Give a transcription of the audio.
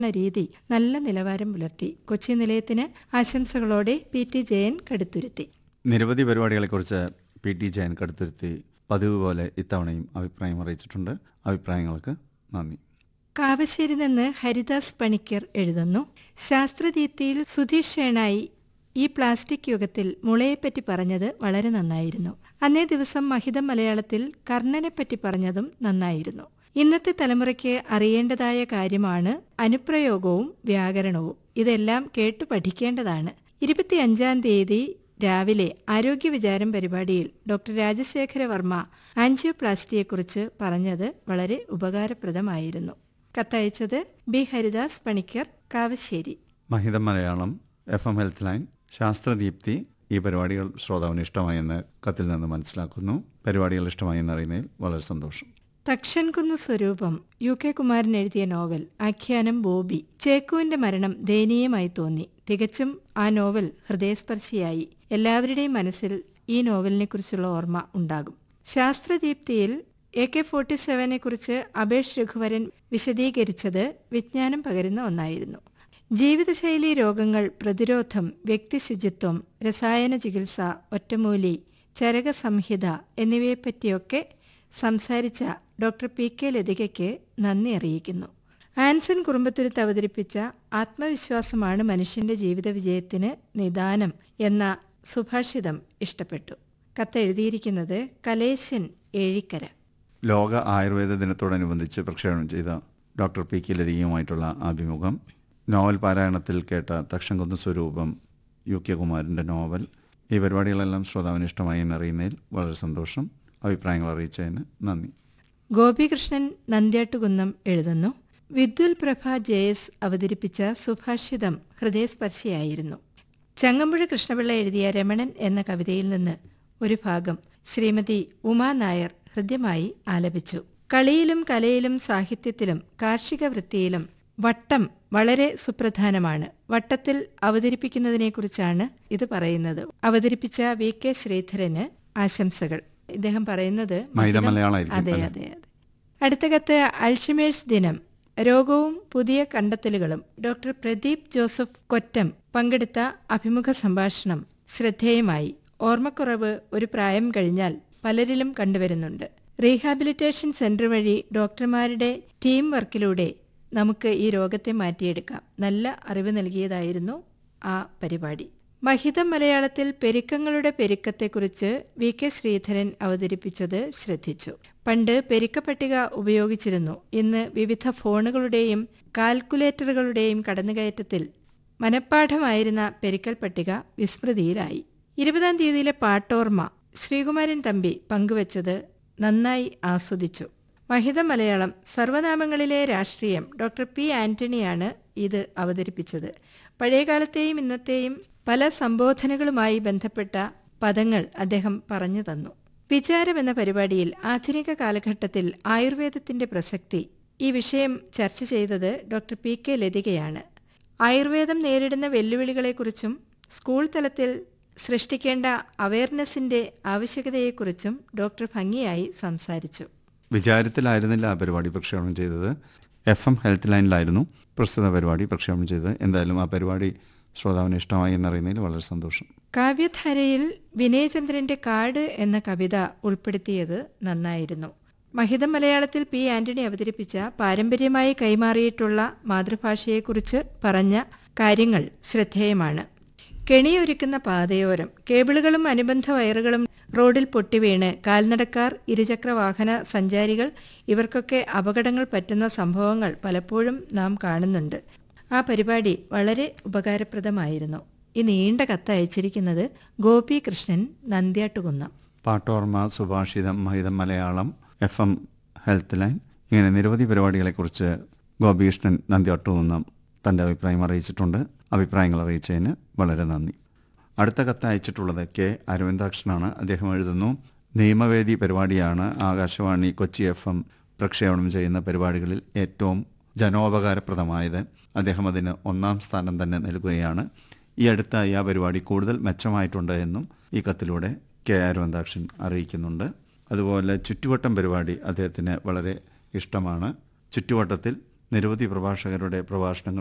രീതി നല്ല നിലവാരം പുലർത്തി. കൊച്ചി നിലയത്തിന് ആശംസകളോടെ PT ജയൻ കടുത്തുരുത്തി. നിരവധി പരിപാടികളെക്കുറിച്ച് PT ജയൻ കടുത്തുരുത്തി പതിവ് പോലെ ഇത്തവണയും അഭിപ്രായം അറിയിച്ചിട്ടുണ്ട്. അഭിപ്രായങ്ങൾക്ക് നന്ദി. കാവശ്ശേരി നിന്ന് ഹരിദാസ് പണിക്കർ എഴുതുന്നു. ശാസ്ത്രദീപ്തിയിൽ സുധീഷ് ഷേണായി ഈ പ്ലാസ്റ്റിക് യുഗത്തിൽ മുളയെപ്പറ്റി പറഞ്ഞത് വളരെ നന്നായിരുന്നു. അന്നേ ദിവസം മഹിതം മലയാളത്തിൽ കർണനെപ്പറ്റി പറഞ്ഞതും നന്നായിരുന്നു. ഇന്നത്തെ തലമുറയ്ക്ക് അറിയേണ്ടതായ കാര്യമാണ് അനുപ്രയോഗവും വ്യാകരണവും. ഇതെല്ലാം കേട്ടു പഠിക്കേണ്ടതാണ്. 25-ാം തീയതി രാവിലെ ആരോഗ്യ വിചാരം പരിപാടിയിൽ ഡോക്ടർ രാജശേഖര വർമ്മ ആൻജിയോപ്ലാസ്റ്റിയെക്കുറിച്ച് പറഞ്ഞത് വളരെ ഉപകാരപ്രദമായിരുന്നു. കത്തയച്ചത് B. ഹരിദാസ് പണിക്കർ, കാവശ്ശേരി. മഹിതം മലയാളം, FM ഹെൽത്ത് ലൈൻ, ശാസ്ത്രദീപ്തി ഈ പരിപാടികൾ ശ്രോതാവിന് ഇഷ്ടമായെന്ന് കത്തിൽ നിന്ന് മനസ്സിലാക്കുന്നു. പരിപാടികൾ ഇഷ്ടമായെന്ന് അറിയുന്നതിൽ വളരെ സന്തോഷം. തക്ഷൻകുന്ന് സ്വരൂപം UK കുമാരൻ എഴുതിയ നോവൽ ആഖ്യാനം ബോബി. ചേക്കുവിന്റെ മരണം ദയനീയമായി തോന്നി. തികച്ചും ആ നോവൽ ഹൃദയസ്പർശിയായി. എല്ലാവരുടെയും മനസ്സിൽ ഈ നോവലിനെക്കുറിച്ചുള്ള ഓർമ്മ ഉണ്ടാകും. ശാസ്ത്രദീപ്തിയിൽ AK-47 കുറിച്ച് അബേഷ് രഘുവരൻ വിശദീകരിച്ചത് വിജ്ഞാനം പകരുന്ന ഒന്നായിരുന്നു. ജീവിതശൈലീ രോഗങ്ങൾ, പ്രതിരോധം, വ്യക്തിശുചിത്വം, രസായന ചികിത്സ, ഒറ്റമൂലി, ചരകസംഹിത എന്നിവയെപ്പറ്റിയൊക്കെ സംസാരിച്ച ഡോക്ടർ PK ലതികയ്ക്ക് നന്ദി അറിയിക്കുന്നു. ആൻസൺ കുറുമ്പത്തുരുത്ത് അവതരിപ്പിച്ച ആത്മവിശ്വാസമാണ് മനുഷ്യന്റെ ജീവിത വിജയത്തിന് നിദാനം എന്ന സുഭാഷിതം ഇഷ്ടപ്പെട്ടു. കത്തെഴുതിയിരിക്കുന്നത് കലേശൻ ഏഴിക്കര. ലോക ആയുർവേദ ദിനത്തോടനുബന്ധിച്ച് പ്രക്ഷേപണം ചെയ്ത ഡോക്ടർ PK ലതികയുമായിട്ടുള്ള അഭിമുഖം. നോവൽ പാരായണത്തിൽ കേട്ട തക്ഷൻകുന്ന് സ്വരൂപം UK കുമാരൻ്റെ നോവൽ. ഈ പരിപാടികളെല്ലാം ശ്രോതാവിന് ഇഷ്ടമായി എന്നറിയുന്നതിൽ വളരെ സന്തോഷം. അഭിപ്രായങ്ങൾ അറിയിച്ചതിന് നന്ദി. ഗോപികൃഷ്ണൻ നന്ദ്യാട്ടുകുന്നം എഴുതുന്നു. വിദ്യുൽ പ്രഭ JS അവതരിപ്പിച്ച സുഭാഷിതം ഹൃദയസ്പർശിയായിരുന്നു. ചങ്ങമ്പുഴ കൃഷ്ണപിള്ള എഴുതിയ രമണൻ എന്ന കവിതയിൽ നിന്ന് ഒരു ഭാഗം ശ്രീമതി ഉമാ നായർ ഹൃദ്യമായി ആലപിച്ചു. കളിയിലും കലയിലും സാഹിത്യത്തിലും കാർഷിക വൃത്തിയിലും വട്ടം വളരെ സുപ്രധാനമാണ്. വട്ടത്തിൽ അവതരിപ്പിക്കുന്നതിനെക്കുറിച്ചാണ് ഇത് പറയുന്നത്. അവതരിപ്പിച്ച VK ശ്രീധരന് ആശംസകൾ. ഇദ്ദേഹം പറയുന്നത് അതെ. അടുത്ത കത്ത് അൾഷിമേഴ്സ് ദിനം, രോഗവും പുതിയ കണ്ടെത്തലുകളും. ഡോക്ടർ പ്രദീപ് ജോസഫ് കൊറ്റം പങ്കെടുത്ത അഭിമുഖ സംഭാഷണം ശ്രദ്ധേയമായി. ഓർമ്മക്കുറവ് ഒരു പ്രായം കഴിഞ്ഞാൽ പലരിലും കണ്ടുവരുന്നുണ്ട്. റീഹാബിലിറ്റേഷൻ സെന്റർ വഴി ഡോക്ടർമാരുടെ ടീം വർക്കിലൂടെ നമുക്ക് ഈ രോഗത്തെ മാറ്റിയെടുക്കാം. നല്ല അറിവ് നൽകിയതായിരുന്നു ആ പരിപാടി. മഹിതം മലയാളത്തിൽ പെരുക്കങ്ങളുടെ പെരുക്കത്തെക്കുറിച്ച് VK ശ്രീധരൻ അവതരിപ്പിച്ചത് ശ്രദ്ധിച്ചു. പണ്ട് പെരുക്ക പട്ടിക ഉപയോഗിച്ചിരുന്നു. ഇന്ന് വിവിധ ഫോണുകളുടെയും കാൽക്കുലേറ്ററുകളുടെയും കടന്നുകയറ്റത്തിൽ മനഃപ്പാഠമായിരുന്ന പെരുക്കൽ പട്ടിക വിസ്മൃതിയിലായി. 20-ാം തീയതിയിലെ പാട്ടോർമ്മ ശ്രീകുമാരൻ തമ്പി പങ്കുവച്ചത് നന്നായി ആസ്വദിച്ചു. മഹിതം മലയാളം സർവനാമങ്ങളിലെ രാഷ്ട്രീയം ഡോക്ടർ P. ആന്റണിയാണ് ഇത് അവതരിപ്പിച്ചത്. പഴയകാലത്തെയും ഇന്നത്തെയും പല സംബോധനകളുമായി ബന്ധപ്പെട്ട പദങ്ങൾ അദ്ദേഹം പറഞ്ഞു തന്നു. വിചാരം എന്ന പരിപാടിയിൽ ആധുനിക കാലഘട്ടത്തിൽ ആയുർവേദത്തിന്റെ പ്രസക്തി ഈ വിഷയം ചർച്ച ചെയ്തത് ഡോക്ടർ PK ലതികയാണ്. ആയുർവേദം നേരിടുന്ന വെല്ലുവിളികളെക്കുറിച്ചും സ്കൂൾ തലത്തിൽ സൃഷ്ടിക്കേണ്ട അവയർനെസിന്റെ ആവശ്യകതയെക്കുറിച്ചും ഡോക്ടർ ഭംഗിയായി സംസാരിച്ചു. വിചാരത്തിലായിരുന്നില്ല ആ പരിപാടി പ്രക്ഷേപണം ചെയ്തത്, FM ഹെൽത്ത് ലൈനിലായിരുന്നു പ്രസ്തുത പരിപാടി പ്രക്ഷേപണം ചെയ്തത്. എന്തായാലും ആ പരിപാടി ശ്രോതാവിന് ഇഷ്ടമായി എന്നറിയുന്നതിൽ വളരെ സന്തോഷം. കാവ്യധാരയിൽ വിനയചന്ദ്രന്റെ കാട് എന്ന കവിത ഉൾപ്പെടുത്തിയത് നന്നായിരുന്നു. മഹിതം മലയാളത്തിൽ P. ആന്റണി അവതരിപ്പിച്ച പാരമ്പര്യമായി കൈമാറിയിട്ടുള്ള മാതൃഭാഷയെക്കുറിച്ച് പറഞ്ഞ കാര്യങ്ങൾ ശ്രദ്ധേയമാണ്. കെണിയൊരുക്കുന്ന പാതയോരം കേബിളുകളും അനുബന്ധ വയറുകളും റോഡിൽ പൊട്ടിവീണ് കാൽനടക്കാർ, ഇരുചക്രവാഹന സഞ്ചാരികൾ ഇവർക്കൊക്കെ അപകടങ്ങൾ പറ്റുന്ന സംഭവങ്ങൾ പലപ്പോഴും നാം കാണുന്നുണ്ട്. ആ പരിപാടി വളരെ ഉപകാരപ്രദമായിരുന്നു. ഈ നീണ്ട കത്ത് അയച്ചിരിക്കുന്നത് ഗോപികൃഷ്ണൻ നന്ദ്യാട്ടുകുന്നം. പാട്ടോർമ്മ, സുഭാഷിതം, മഹിതം മലയാളം, FM ഹെൽത്ത് ലൈൻ, ഇങ്ങനെ നിരവധി പരിപാടികളെക്കുറിച്ച് ഗോപികൃഷ്ണൻ നന്ദ്യാട്ടുകുന്നം തൻ്റെ അഭിപ്രായം അറിയിച്ചിട്ടുണ്ട്. അഭിപ്രായങ്ങൾ അറിയിച്ചതിന് വളരെ നന്ദി. അടുത്ത കത്ത് അയച്ചിട്ടുള്ളത് K. അരവിന്ദാക്ഷനാണ്. അദ്ദേഹം എഴുതുന്നു. നിയമവേദി പരിപാടിയാണ് ആകാശവാണി കൊച്ചി FM പ്രക്ഷേപണം ചെയ്യുന്ന പരിപാടികളിൽ ഏറ്റവും ജനോപകാരപ്രദമായത്. അദ്ദേഹം അതിന് 1-ാം സ്ഥാനം തന്നെ നൽകുകയാണ്. ഈ അടുത്തായി ആ പരിപാടി കൂടുതൽ മെച്ചമായിട്ടുണ്ട് എന്നും ഈ കത്തിലൂടെ K. അരവിന്ദാക്ഷൻ അറിയിക്കുന്നുണ്ട്. അതുപോലെ ചുറ്റുവട്ടം പരിപാടി അദ്ദേഹത്തിന് വളരെ ഇഷ്ടമാണ്. ചുറ്റുവട്ടത്തിൽ നിരവധി പ്രഭാഷകരുടെ പ്രഭാഷണങ്ങൾ